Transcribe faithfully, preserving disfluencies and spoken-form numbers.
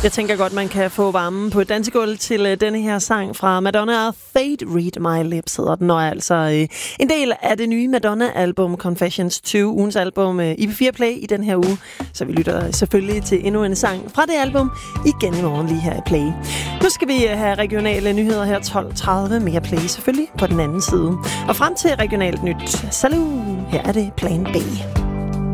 Jeg tænker godt, man kan få varmen på et dansegulv til uh, denne her sang fra Madonna. Fate Read My Lips hedder den, og er altså uh, en del af det nye Madonna-album Confessions tyve, ugens album uh, i P fire Play i den her uge. Så vi lytter selvfølgelig til endnu en sang fra det album igen i morgen lige her i Play. Nu skal vi uh, have regionale nyheder her tolv tredive, mere Play selvfølgelig på den anden side. Og frem til regionalt nyt. Salut! Her er det Plan B.